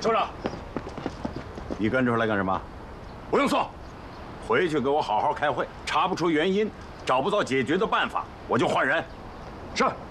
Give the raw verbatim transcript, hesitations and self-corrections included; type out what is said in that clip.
首长， 你跟着来干什么？ 不用送， 回去给我好好开会，查不出原因，找不到解决的办法，我就换人。 是。